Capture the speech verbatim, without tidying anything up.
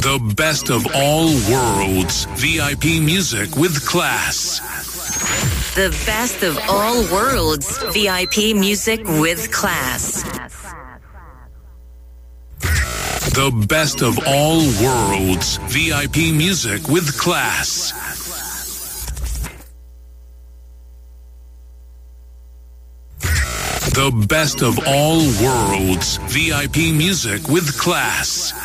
The best of all worlds. V I P music with class. The best of all worlds. V I P music with class. The best of all worlds. V I P music with class. The best of all worlds. V I P music with class.